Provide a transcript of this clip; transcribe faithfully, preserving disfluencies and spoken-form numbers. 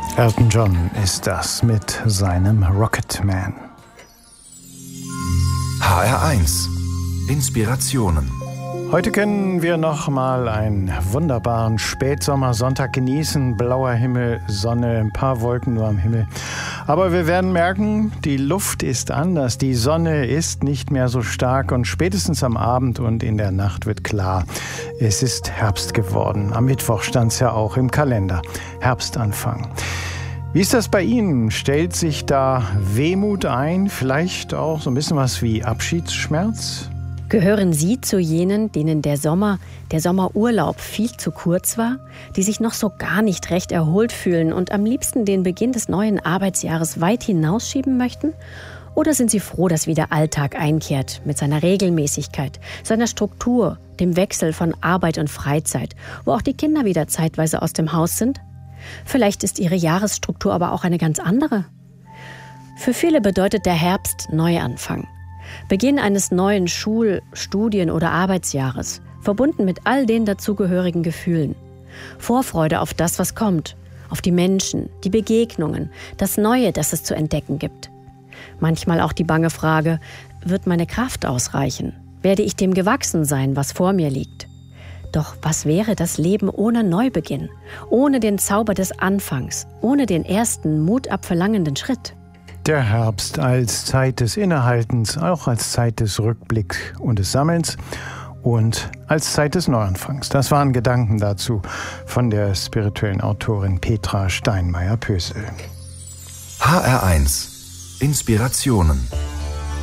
Elton John ist das mit seinem Rocketman. H R eins. Inspirationen. Heute können wir noch mal einen wunderbaren Spätsommersonntag genießen. Blauer Himmel, Sonne, ein paar Wolken nur am Himmel. Aber wir werden merken, die Luft ist anders. Die Sonne ist nicht mehr so stark und spätestens am Abend und in der Nacht wird klar, es ist Herbst geworden. Am Mittwoch stand es ja auch im Kalender. Herbstanfang. Wie ist das bei Ihnen? Stellt sich da Wehmut ein? Vielleicht auch so ein bisschen was wie Abschiedsschmerz? Gehören Sie zu jenen, denen der Sommer, der Sommerurlaub viel zu kurz war, die sich noch so gar nicht recht erholt fühlen und am liebsten den Beginn des neuen Arbeitsjahres weit hinausschieben möchten? Oder sind Sie froh, dass wieder Alltag einkehrt mit seiner Regelmäßigkeit, seiner Struktur, dem Wechsel von Arbeit und Freizeit, wo auch die Kinder wieder zeitweise aus dem Haus sind? Vielleicht ist Ihre Jahresstruktur aber auch eine ganz andere. Für viele bedeutet der Herbst Neuanfang. Beginn eines neuen Schul-, Studien- oder Arbeitsjahres, verbunden mit all den dazugehörigen Gefühlen. Vorfreude auf das, was kommt, auf die Menschen, die Begegnungen, das Neue, das es zu entdecken gibt. Manchmal auch die bange Frage, wird meine Kraft ausreichen? Werde ich dem gewachsen sein, was vor mir liegt? Doch was wäre das Leben ohne Neubeginn, ohne den Zauber des Anfangs, ohne den ersten mutabverlangenden Schritt? Der Herbst als Zeit des Innehaltens, auch als Zeit des Rückblicks und des Sammelns und als Zeit des Neuanfangs. Das waren Gedanken dazu von der spirituellen Autorin Petra Steinmeier-Pösel. H R eins. Inspirationen.